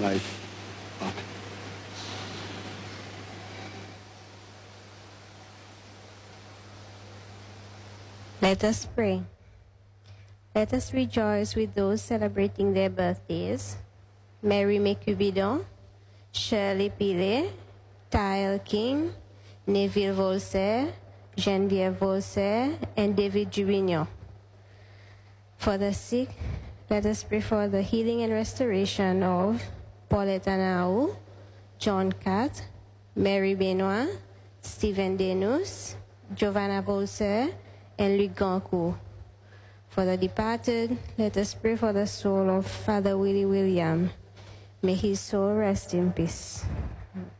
life. Let us pray. Let us rejoice with those celebrating their birthdays. Mary Mécubidon, Shirley Pile, Tyle King, Neville Volser, Geneviève Volser, and David Jubignon. For the sick, let us pray for the healing and restoration of Paulette Anaou, John Cat, Mary Benoit, Stephen Denus, Giovanna Volser, and Luc Gancourt. For the departed, let us pray for the soul of Father Willie William. May his soul rest in peace.